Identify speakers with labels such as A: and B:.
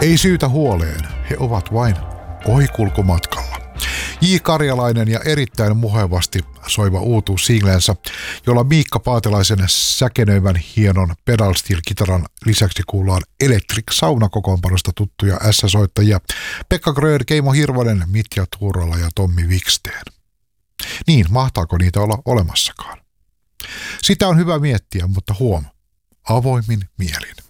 A: Ei syytä huoleen, he ovat vain ohikulkumatkalla. J. Karjalainen ja erittäin muhevasti soiva uutuus singlensä, jolla Miikka Paatelaisen säkenöivän hienon pedal steel-kitaran lisäksi kuullaan Electric Sauna-kokoonpanosta tuttuja S-soittajia Pekka Gröör, Keimo Hirvonen, Mitja Tuurola ja Tommi Wiksteen. Niin, mahtaako niitä olla olemassakaan? Sitä on hyvä miettiä, mutta avoimin mielin.